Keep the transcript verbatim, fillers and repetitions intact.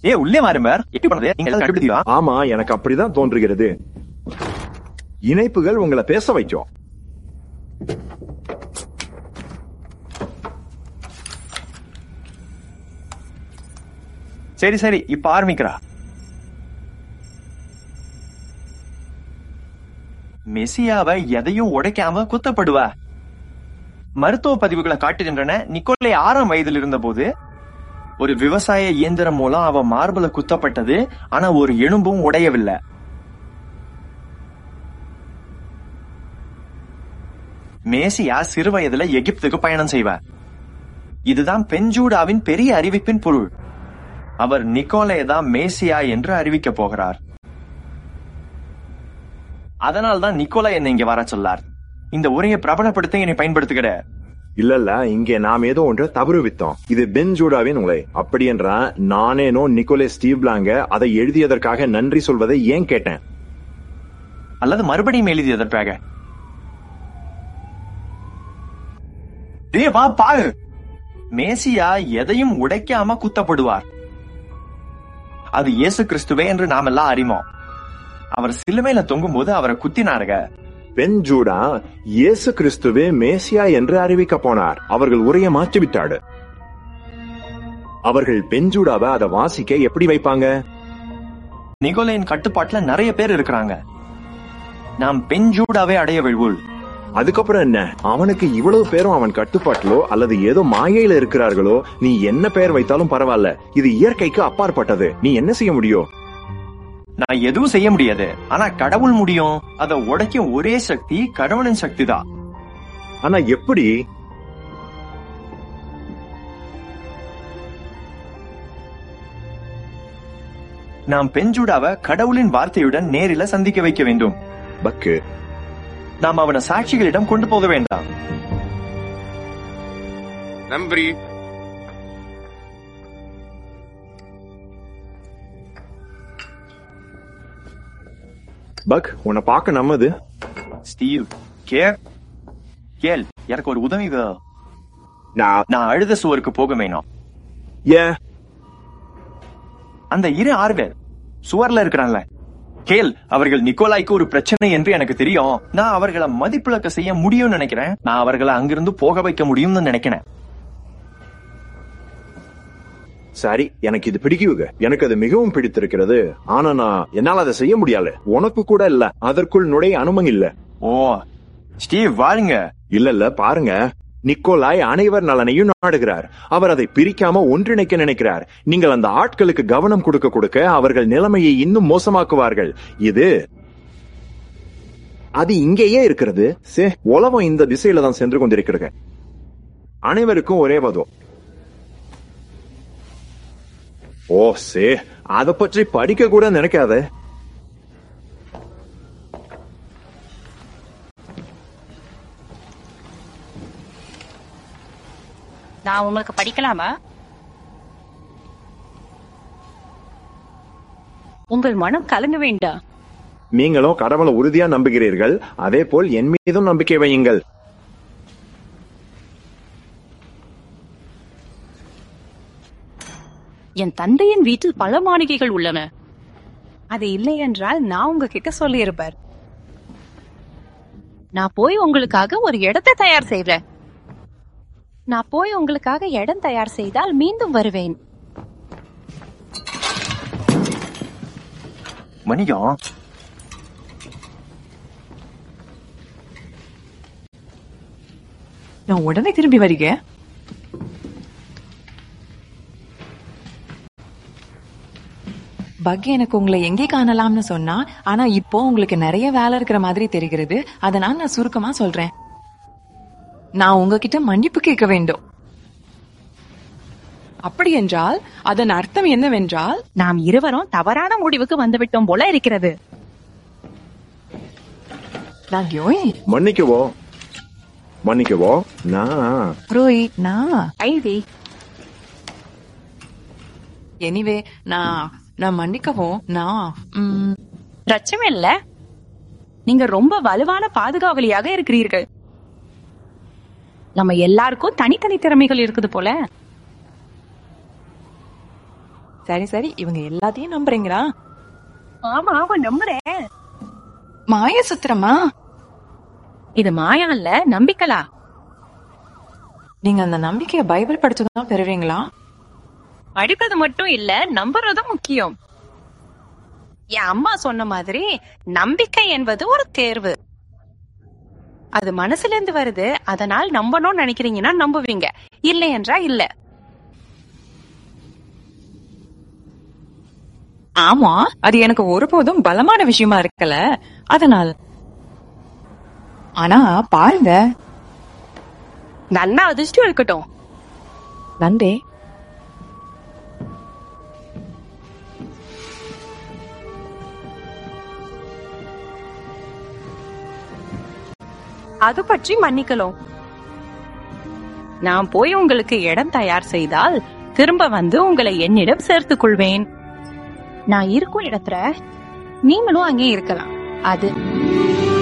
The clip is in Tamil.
ஏ உள்ளே மாறுமார் எப்படி பண்ணது நீங்க கண்டுபிடிச்சீங்களா? ஆமா, எனக்கு அப்படிதான் தோன்றுகிறது. இணைப்புகள் உங்களை பேச வைக்கும். சரி சரி, இப்ப ஆரம்பிக்கிறா. மெசியாவை எதையும் உடைக்காம குத்தப்படுவா. மருத்துவ பதிவுகளை காட்டுகின்றன. நிக்கோலை ஆறாம் வயதில் இருந்த போது ஒரு விவசாய இயந்திரம் மூலம் அவ மார்புல குத்தப்பட்டது. ஆனா ஒரு எலும்பும் உடையவில்லை. மேசியா சிறு வயதுல எகிப்துக்கு பயணம் செய்வார். இதுதான் பெஞ்சூடாவின் பெரிய அறிவிப்பின் பொருள். அவர் நிக்கோலையை தான் மேசியா என்று அறிவிக்க போகிறார். அதனால்தான் நிக்கோலா என்னை இங்க வர சொல்லார். இந்த உரையை பிரபலப்படுத்த என்னை பயன்படுத்துகிற. இல்ல இல்ல, இங்கே நாம் ஏதோ ஒன்று தவறு வித்தோம். இது பெஞ்சூடாவின் உரை. அப்படி என்றா நானேனோ நிக்கோலே ஸ்டீவ் பிளாங்க அதை எழுதியதற்காக நன்றி சொல்வதை ஏன் கேட்டேன்? அல்லது மறுபடியும் எழுதியதற்காக? வா பாரு, மேசியா எதையும் உடைக்காம குத்தப்படுவார். அது இயேசு கிறிஸ்துவே என்று நாம் எல்லாம் அறிவோம். அவர் சிலுவையில தொங்கும் போது அவரை குத்தினாருங்க. பெஞ்சூடா இயேசு கிறிஸ்துவே மேசியா என்று அறிவிக்க போனார். அவர்கள் உரையை மாற்றிவிட்டாடு. அவர்கள் பெஞ்சூடாவை அதை வாசிக்க எப்படி வைப்பாங்க? நிக்கோலையின் கட்டுப்பாட்டுல நிறைய பேர் இருக்கிறாங்க. நாம் பெஞ்சூடாவே அடைய விழுவோம். அதுக்கப்புறம் என்ன? அவனுக்கு இவ்வளவு பேரும் அவன் கட்டுப்பாட்டிலோ அல்லது ஏதோ மாயையில இருக்கிறார்களோ? நீ என்ன பெயர் வைத்தாலும் பரவாயில்ல, இது இயற்கைக்கு அப்பாற்பட்டது. நீ என்ன செய்ய முடியும்? நான் எதுவும் செய்ய முடியாது. ஆனா கடவுள் முடியும். அதை உடைக்க ஒரே சக்தி கடவுளின் சக்தி தான். ஆனா எப்படி? நாம் பெஞ்சூடாவை கடவுளின் வார்த்தையுடன் நேரில சந்திக்க வைக்க வேண்டும். பக்கு, நாம் அவனை சாட்சிகளிடம் கொண்டு போக வேண்டாம். நன்றி. பக், உன்னை பார்க்க நம்மது. ஸ்டீவ், கேள் கேள் எனக்கு ஒரு உதவி வேணும். நான் நான் அழுத சுவருக்கு போக வேணும். ஏன்? அந்த இரு ஆறுவர் சுவர்ல இருக்கிறான்ல, கேள், அவர்கள் நிக்கோலாய்க்கு ஒரு பிரச்சனை என்று எனக்கு தெரியும். நான் அவர்களை மதிப்பிழக்க செய்ய முடியும்னு நினைக்கிறேன். நான் அவர்களை அங்கிருந்து போக வைக்க முடியும்னு நினைக்கிறேன். சரி, எனக்கு இது பிடிக்குங்க. எனக்கு அது மிகவும் பிடித்திருக்கிறது. ஆனா நான் என்னால அதை செய்ய முடியல. உனக்கு கூட இல்ல. அதற்குள் நுழைய அனுமதி இல்ல. ஓ ஸ்டீவ், வாருங்க. இல்ல இல்ல, பாருங்க, நிக்கோலாய் அனைவர் நலனையும் நாடுகிறார். அவர் அதை பிரிக்காம ஒன்றிணைக்க நினைக்கிறார். நீங்கள் அந்த ஆட்களுக்கு கவனம் கொடுக்க கொடுக்க அவர்கள் நிலைமையை இன்னும் மோசமாக்குவார்கள். இது அது இங்கேயே இருக்கிறது. சே, உலகம் இந்த திசையில தான் சென்று கொண்டிருக்கிறது. அனைவருக்கும் ஒரே வதம். ஓ சே, அதை பற்றி படிக்க கூட நினைக்காத. நான் உங்களுக்கு படிக்கலாமா? உங்கள் மனம் கலங்க வேண்டாம். நீங்களும் கடவுளை உறுதியா நம்புகிறீர்கள். அதே போல் என் மீதும் நம்பிக்கை வையுங்கள். என் தந்தையின் வீட்டில் பல மாளிகைகள் உள்ளன. அது இல்லை என்றால் நான் உங்ககிட்ட சொல்லி இருப்பார். நான் போய் உங்களுக்காக ஒரு இடத்தை தயார் செய்றேன். நான் போய் உங்களுக்காக இடம் தயார் செய்தால் மீண்டும் வருவேன். மணியம், நான் உடனே திரும்பி வருகிறேன். பக் எனக்கு உங்களை எங்கே காணலாம்னு சொன்னா, ஆனா இப்போ உங்களுக்கு நிறைய வேலை இருக்கிற மாதிரி தெரிகிறது. அதனால நான் சுருக்கமா சொல்றேன். நான் உங்ககிட்ட மன்னிப்பு கேட்க வேண்டும். அப்படி என்றால் அதன் அர்த்தம் என்னவென்றால், நாம் இருவரும் தவறான முடிவுக்கு வந்துவிட்டோம் போல இருக்கிறது. நான் யோய் மன்னிக்கவோ மன்னிக்கவோ நான் ரோய் நான் ஐவி எனிவே நான் நான் மன்னிக்கவும் நான் பிரச்சனை இல்ல. நீங்க ரொம்ப வலுவான பாதுகாவலியாக இருக்கிறீர்கள். நம்ம எல்லாருக்கும் தனித்தனி திறமைகள் இருக்குது போல. சரி சரி, இவங்க எல்லாத்தையும் நம்புறீங்களா? ஆமா ஆமா நம்புறேன். மாய சுத்திரமா? இது மாயா இல்ல, நம்பிக்கலா. நீங்க அந்த நம்பிக்கைய பைபிள் படிச்சுதான் பெறுவீங்களா? படிப்பது மட்டும் இல்ல, நம்புறதும் முக்கியம். என் அம்மா சொன்ன மாதிரி நம்பிக்கை என்பது ஒரு தேர்வு. அது மனசுல இருந்து வருது. அதனால் நம்பணும்னு நினைக்கிறீங்கன்னா நம்புவீங்க, இல்லை என்றா இல்ல. ஆமா, அது எனக்கு ஒருபோதும் பலமான விஷயமா இருக்கல, அதனால். ஆனா பாருங்க, நல்லா அதிர்ஷ்டம் இருக்கட்டும். நன்றி. அது பற்றி மன்னிக்கலாம். நான் போய் உங்களுக்கு இடம் தயார் செய்தால் திரும்ப வந்து உங்களை என்னிடம் சேர்த்துக் கொள்வேன். நான் இருக்கும் இடத்துல நீங்களும் அங்கே இருக்கலாம். அது